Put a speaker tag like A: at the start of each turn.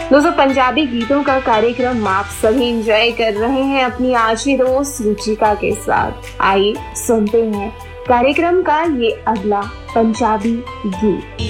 A: दोस्तों, पंजाबी गीतों का कार्यक्रम आप सभी एंजॉय कर रहे हैं अपनी आजी दोस्त रुचिका के साथ। आइए सुनते हैं कार्यक्रम का ये अगला पंजाबी गीत।